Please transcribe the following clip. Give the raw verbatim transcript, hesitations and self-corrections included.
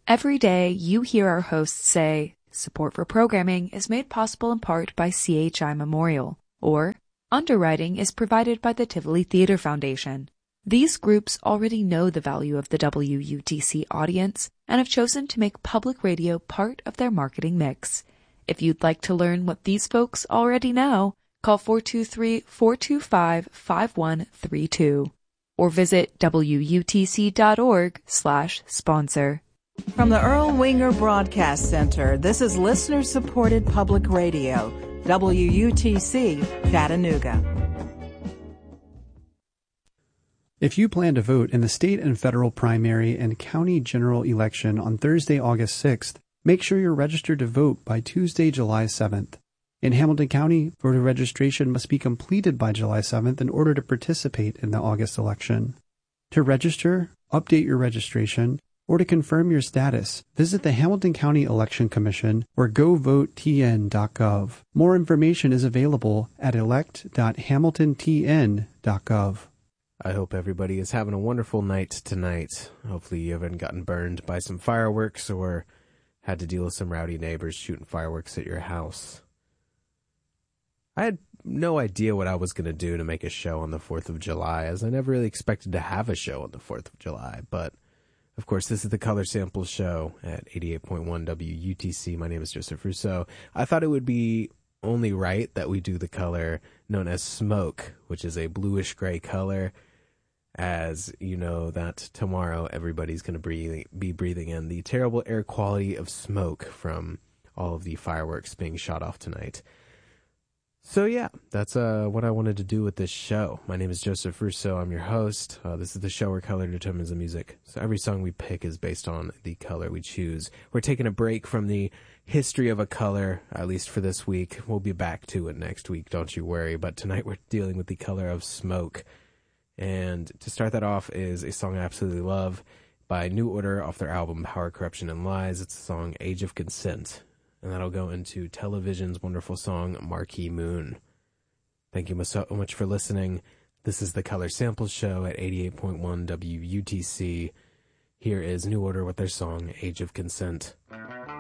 Every day you hear our hosts say, support for programming is made possible in part by C H I Memorial, or underwriting is provided by the Tivoli Theater Foundation. These groups already know the value of the W U T C audience and have chosen to make public radio part of their marketing mix. If you'd like to learn what these folks already know, call four two three, four two five, five one three two or visit W U T C dot org slash sponsor. From the Earl Winger Broadcast Center, this is listener-supported public radio, W U T C, Chattanooga. If you plan to vote in the state and federal primary and county general election on Thursday, August sixth, make sure you're registered to vote by Tuesday, July seventh. In Hamilton County, voter registration must be completed by July seventh in order to participate in the August election. To register, update your registration, or to confirm your status, visit the Hamilton County Election Commission or go vote T N dot gov. More information is available at elect dot hamilton t n dot gov. I hope everybody is having a wonderful night tonight. Hopefully you haven't gotten burned by some fireworks or had to deal with some rowdy neighbors shooting fireworks at your house. I had no idea what I was going to do to make a show on the fourth of July, as I never really expected to have a show on the fourth of July, but of course, this is the Color Sample Show at eighty-eight point one W U T C. My name is Joseph Rousseau. I thought it would be only right that we do the color known as smoke, which is a bluish-gray color, as you know that tomorrow everybody's going to breathe, be breathing in the terrible air quality of smoke from all of the fireworks being shot off tonight. So yeah, that's uh, what I wanted to do with this show. My name is Joseph Rousseau. I'm your host. Uh, this is the show where color determines the music. So every song we pick is based on the color we choose. We're taking a break from the history of a color, at least for this week. We'll be back to it next week, don't you worry. But tonight we're dealing with the color of smoke. And to start that off is a song I absolutely love by New Order off their album Power, Corruption, and Lies. It's the song Age of Consent. And that'll go into Television's wonderful song, Marquee Moon. Thank you so much for listening. This is the Color Sample Show at eighty-eight point one W U T C. Here is New Order with their song, Age of Consent.